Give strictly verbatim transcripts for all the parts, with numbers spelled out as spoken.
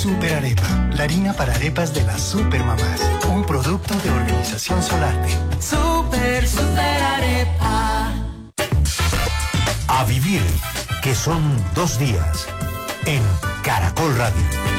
Super Arepa, la harina para arepas de las supermamás. Un producto de Organización Solarte. Super, super arepa. A vivir, que son dos días, en Caracol Radio.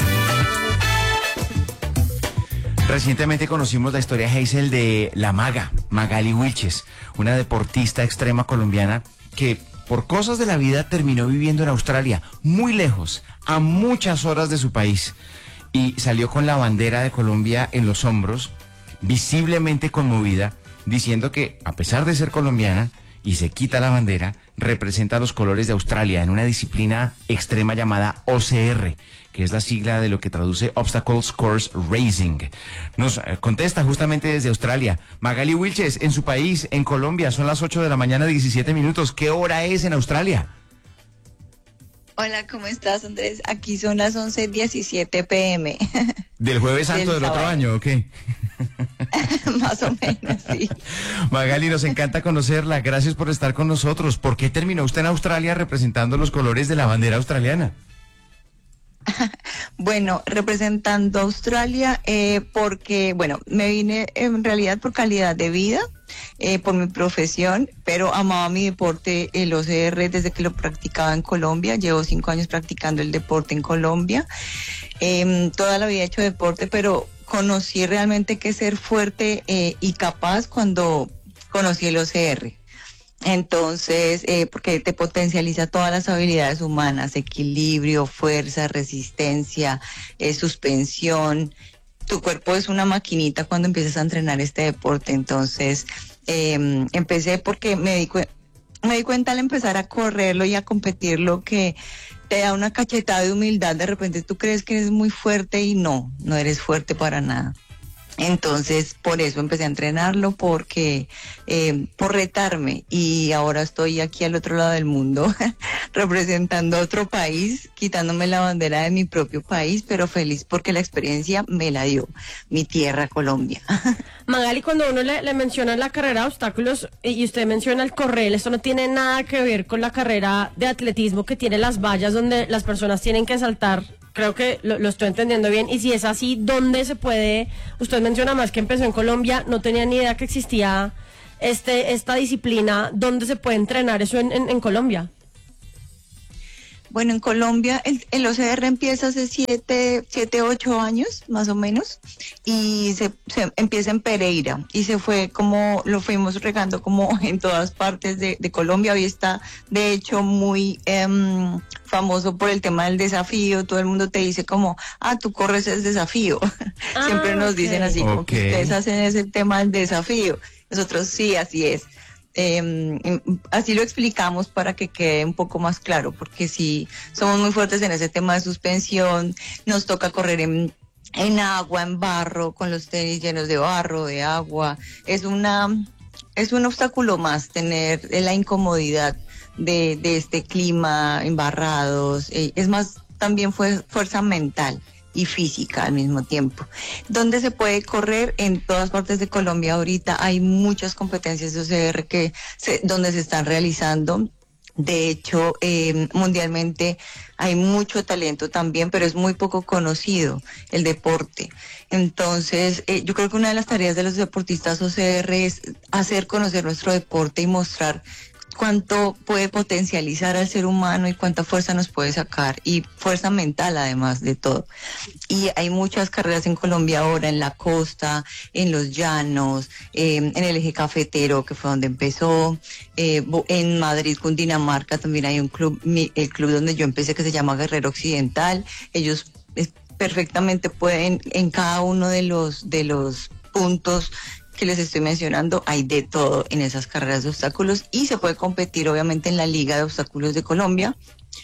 Recientemente conocimos la historia, Hazel, de la maga, Magali Wilches, una deportista extrema colombiana que por cosas de la vida terminó viviendo en Australia, muy lejos, a muchas horas de su país, y salió con la bandera de Colombia en los hombros, visiblemente conmovida, diciendo que a pesar de ser colombiana y se quita la bandera, representa los colores de Australia en una disciplina extrema llamada O C R, que es la sigla de lo que traduce Obstacle Course Racing. Nos eh, contesta justamente desde Australia Magali Wilches, en su país, en Colombia. Son las ocho de la mañana, diecisiete minutos. ¿Qué hora es en Australia? Hola, ¿cómo estás, Andrés? Aquí son las once diecisiete pm. ¿Del Jueves Santo del, del otro año o qué? Más o menos, sí. Magali, nos encanta conocerla. Gracias por estar con nosotros. ¿Por qué terminó usted en Australia representando los colores de la bandera australiana? Bueno, representando a Australia, eh, porque, bueno, me vine en realidad por calidad de vida, eh, por mi profesión, pero amaba mi deporte, el O C R, desde que lo practicaba en Colombia. Llevo cinco años practicando el deporte en Colombia. Eh, toda la vida he hecho deporte, pero conocí realmente que ser fuerte eh, y capaz cuando conocí el O C R. Entonces, eh, porque te potencializa todas las habilidades humanas, equilibrio, fuerza, resistencia, eh, suspensión. Tu cuerpo es una maquinita cuando empiezas a entrenar este deporte. Entonces, eh, empecé porque me di, me di cuenta al empezar a correrlo y a competirlo que te da una cachetada de humildad. De repente tú crees que eres muy fuerte y no, no eres fuerte para nada. Entonces, por eso empecé a entrenarlo, porque eh, por retarme, y ahora estoy aquí al otro lado del mundo representando a otro país, quitándome la bandera de mi propio país, pero feliz porque la experiencia me la dio mi tierra, Colombia. Magali, cuando uno le, le menciona la carrera de obstáculos y usted menciona el correr, esto no tiene nada que ver con la carrera de atletismo que tiene las vallas donde las personas tienen que saltar. Creo que lo, lo estoy entendiendo bien. Y si es así, ¿dónde se puede? Usted menciona más que empezó en Colombia, no tenía ni idea que existía este esta disciplina. ¿Dónde se puede entrenar eso en, en, en Colombia? Bueno, en Colombia el, el O C R empieza hace siete, siete, ocho años, más o menos, y se, se empieza en Pereira, y se fue como, lo fuimos regando como en todas partes de, de Colombia. Hoy está, de hecho, muy eh, famoso por el tema del desafío. Todo el mundo te dice como, ah, tú corres el desafío. Ah, Siempre nos okay. dicen así, como okay. que ustedes hacen ese tema del desafío. Nosotros sí, así es. Eh, así lo explicamos para que quede un poco más claro, porque si somos muy fuertes en ese tema de suspensión, nos toca correr en, en agua, en barro, con los tenis llenos de barro, de agua. Es una es un obstáculo más tener la incomodidad de, de este clima, embarrados. Eh, es más, también fue fuerza mental y física al mismo tiempo. ¿Dónde se puede correr? En todas partes de Colombia ahorita hay muchas competencias de O C R que se, donde se están realizando. De hecho, eh, mundialmente hay mucho talento también, pero es muy poco conocido el deporte. Entonces, eh, yo creo que una de las tareas de los deportistas O C R es hacer conocer nuestro deporte y mostrar cuánto puede potencializar al ser humano y cuánta fuerza nos puede sacar, y fuerza mental además de todo. Y hay muchas carreras en Colombia ahora, en la costa, en los llanos, eh, en el eje cafetero, que fue donde empezó, eh, en Madrid, Cundinamarca, también hay un club, mi, el club donde yo empecé, que se llama Guerrero Occidental. Ellos eh, perfectamente pueden, en cada uno de los, de los puntos que les estoy mencionando, hay de todo en esas carreras de obstáculos, y se puede competir obviamente en la Liga de Obstáculos de Colombia,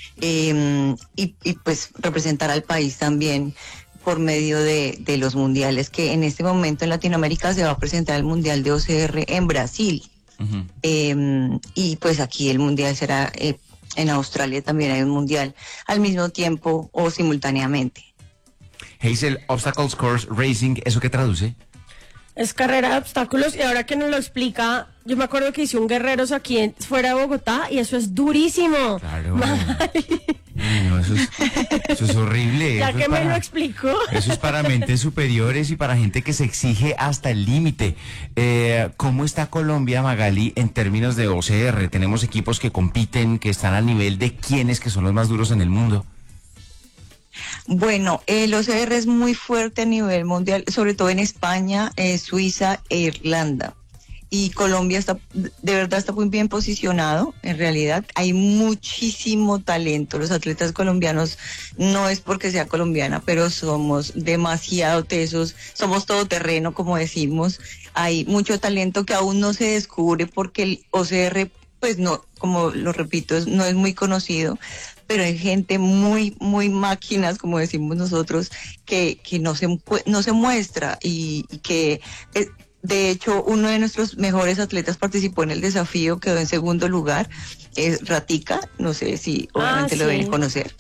eh, y, y pues representar al país también por medio de, de los mundiales, que en este momento en Latinoamérica se va a presentar el Mundial de O C R en Brasil. Uh-huh. eh, y pues aquí el mundial será, eh, en Australia también hay un mundial al mismo tiempo o simultáneamente. Hazel, Obstacle Course Racing, ¿eso qué traduce? Es carrera de obstáculos, y ahora que nos lo explica, yo me acuerdo que hice un Guerreros aquí en, fuera de Bogotá, y eso es durísimo. Claro. Ay, no, eso es, eso es horrible. Ya eso que es me para, lo explicó. Eso es para mentes superiores y para gente que se exige hasta el límite. Eh, ¿Cómo está Colombia, Magali, en términos de O C R? Tenemos equipos que compiten, que están al nivel de quiénes que son los más duros en el mundo. Bueno, el O C R es muy fuerte a nivel mundial, sobre todo en España, eh, Suiza e Irlanda. Y Colombia está, de verdad está muy bien posicionado, en realidad. Hay muchísimo talento. Los atletas colombianos, no es porque sea colombiana, pero somos demasiado tesos, somos todoterreno, como decimos. Hay mucho talento que aún no se descubre porque el O C R, pues no, como lo repito, es, no es muy conocido. Pero hay gente muy, muy máquinas, como decimos nosotros, que, que no se, no se muestra y, y que... Eh, de hecho, uno de nuestros mejores atletas participó en el desafío, quedó en segundo lugar, es Ratica, no sé si obviamente ah, lo sí. deben conocer.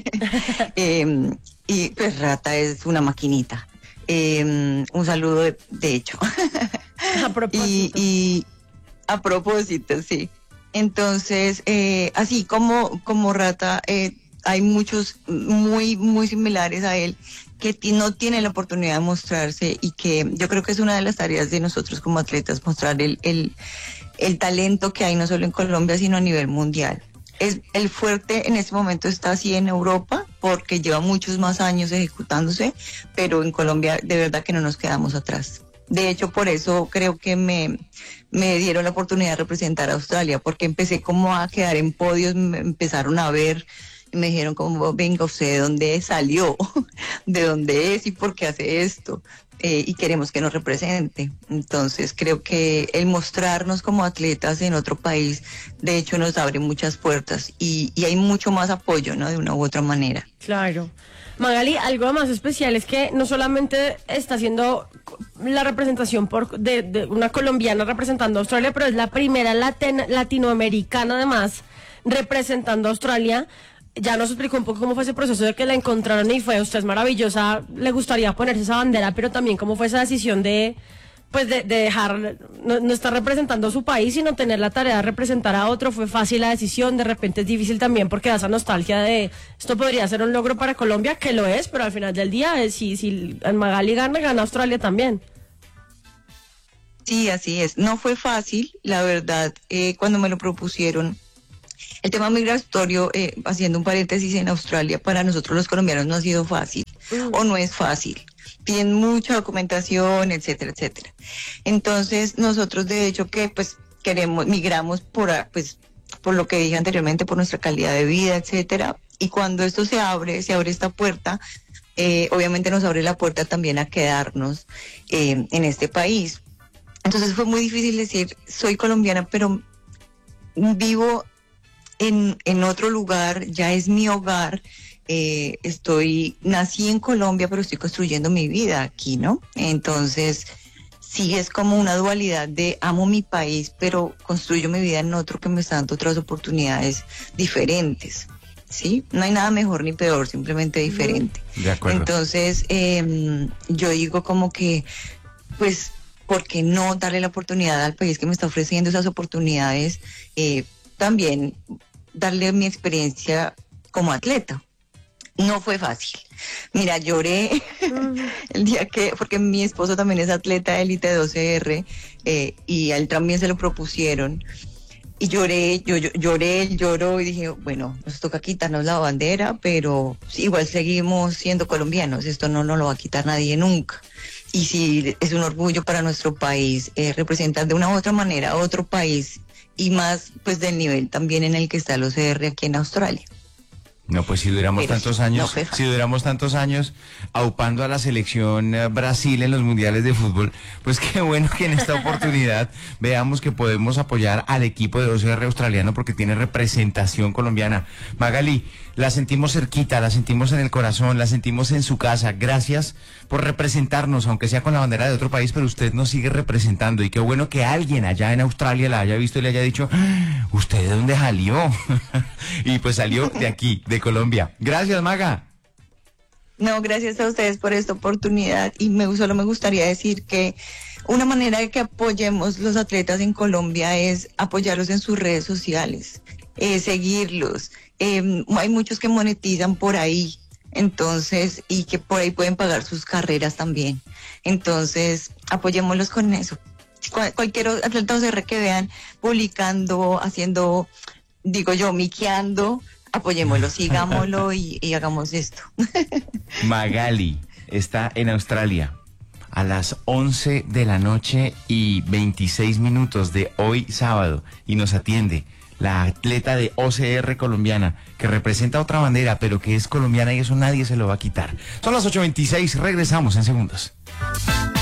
eh, y pues Rata es una maquinita. Eh, un saludo de, de hecho. A propósito. Y, y a propósito, sí. Entonces, eh, así como, como Rata, eh, hay muchos muy, muy similares a él que no tienen la oportunidad de mostrarse y que yo creo que es una de las tareas de nosotros como atletas, mostrar el, el, el talento que hay no solo en Colombia, sino a nivel mundial. Es, el fuerte en este momento está así en Europa porque lleva muchos más años ejecutándose, pero en Colombia de verdad que no nos quedamos atrás. De hecho, por eso creo que me, me dieron la oportunidad de representar a Australia, porque empecé como a quedar en podios, me empezaron a ver y me dijeron como, venga, usted de dónde salió, de dónde es y por qué hace esto, eh, y queremos que nos represente. Entonces creo que el mostrarnos como atletas en otro país, de hecho nos abre muchas puertas y, y hay mucho más apoyo, ¿no? De una u otra manera. Claro. Magali, algo más especial es que no solamente está haciendo la representación por de, de una colombiana representando a Australia, pero es la primera laten, latinoamericana además representando a Australia. Ya nos explicó un poco cómo fue ese proceso de que la encontraron y fue, usted es maravillosa, le gustaría ponerse esa bandera, pero también cómo fue esa decisión de, pues de, de dejar, no, no estar representando a su país, sino tener la tarea de representar a otro. ¿Fue fácil la decisión? De repente es difícil también porque da esa nostalgia de, esto podría ser un logro para Colombia, que lo es, pero al final del día, si, si Magali gana, gana Australia también. Sí, así es. No fue fácil, la verdad, eh, cuando me lo propusieron. El tema migratorio, eh, haciendo un paréntesis en Australia, para nosotros los colombianos no ha sido fácil, mm. o no es fácil. Piden mucha documentación, etcétera, etcétera. Entonces, nosotros de hecho que pues queremos, migramos por, pues, por lo que dije anteriormente, por nuestra calidad de vida, etcétera. Y cuando esto se abre, se abre esta puerta, eh, obviamente nos abre la puerta también a quedarnos eh, en este país. Entonces fue muy difícil decir, soy colombiana, pero vivo En, en otro lugar, ya es mi hogar, eh, estoy, nací en Colombia, pero estoy construyendo mi vida aquí, ¿no? Entonces, sí es como una dualidad de amo mi país, pero construyo mi vida en otro que me está dando otras oportunidades diferentes, ¿sí? No hay nada mejor ni peor, simplemente diferente. De acuerdo. Entonces, eh, yo digo como que, pues, ¿por qué no darle la oportunidad al país que me está ofreciendo esas oportunidades? Eh, también darle mi experiencia como atleta. No fue fácil. Mira, lloré uh-huh. el día que, porque mi esposo también es atleta élite de O C R eh, y a él también se lo propusieron. Y lloré, yo, yo lloré, él lloró y dije, bueno, nos toca quitarnos la bandera, pero sí, igual seguimos siendo colombianos, esto no nos lo va a quitar nadie nunca. Y sí, es un orgullo para nuestro país eh, representar de una u otra manera a otro país y más pues del nivel también en el que está el O C R aquí en Australia. No, pues si duramos Pero tantos sí, años, no si duramos tantos años aupando a la selección eh, Brasil en los mundiales de fútbol, pues qué bueno que en esta oportunidad veamos que podemos apoyar al equipo de O C R australiano porque tiene representación colombiana. Magali, la sentimos cerquita, la sentimos en el corazón, la sentimos en su casa. Gracias por representarnos, aunque sea con la bandera de otro país, pero usted nos sigue representando y qué bueno que alguien allá en Australia la haya visto y le haya dicho, ¿usted de dónde salió? Y pues salió de aquí, de Colombia. Gracias, Maga. No, gracias a ustedes por esta oportunidad y me, solo me gustaría decir que una manera de que apoyemos los atletas en Colombia es apoyarlos en sus redes sociales, eh, seguirlos, eh, hay muchos que monetizan por ahí, entonces, y que por ahí pueden pagar sus carreras también. Entonces, apoyémoslos con eso. Cual, cualquier atleta O C R que vean publicando, haciendo, digo yo, miqueando, apoyémoslo, sigámoslo y, y hagamos esto. Magali está en Australia a las once de la noche y veintiséis minutos de hoy sábado y nos atiende la atleta de O C R colombiana que representa otra bandera pero que es colombiana y eso nadie se lo va a quitar. Son las ocho veintiséis, regresamos en segundos.